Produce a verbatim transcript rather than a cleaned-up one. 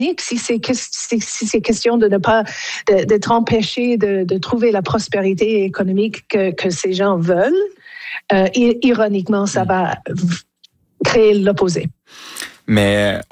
si c'est, si, si c'est question de ne pas, de, de t'empêcher de, de trouver la prospérité économique que, que ces gens veulent, euh, ironiquement, ça va créer l'opposé. Mais